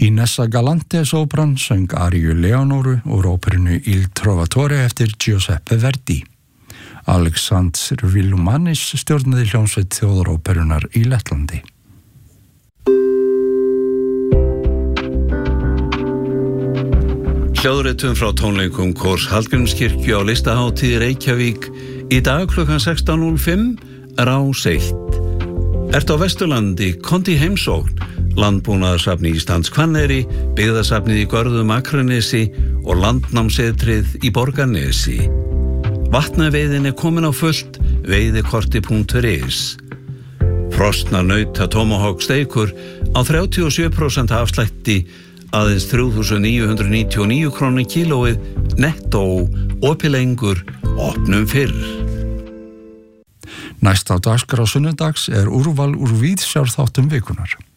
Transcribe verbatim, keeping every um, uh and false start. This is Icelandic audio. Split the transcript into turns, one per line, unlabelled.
Inessa Galante sópran söng Ariu Leonoru úr óperunni Il Trovatore eftir Giuseppe Verdi. Alexander Vilumanis stjórnaði hljómsveit þjóðaróperunar í Lettlandi.
Hljóðritun frá tónleikum Kórs Hallgrímskirkju á Listahátíð Reykjavík í dag klukkan sextán núll fimm Rás eitt. Ertu á Vesturlandi, komdu í heimsókn, Landbúnaðarsafni Íslands Hvanneyri, Byggðasafnið í Görðum Akranesi og Landnámsetrið í Borgarnesi. Vatnaveiðin er komin á fullt, veiðikorti punktur is. Frosna nauta tomahawk steikur á þrjátíu og sjö prósent afslætti aðeins þrjú þúsund níu hundruð níutíu og níu krónur kílóið, nettó, opið lengur, opnum fyrr.
Næst á dagskrá sunnudags er úrval úr víðsjárþáttum vikunar.